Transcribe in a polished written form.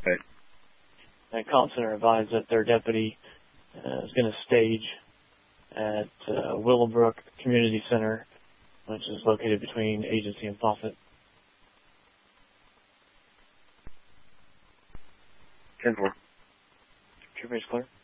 Right. And Comp Center advised that their deputy is going to stage at Willowbrook Community Center, which is located between Agency and Fawcett. 10-4. True base clear.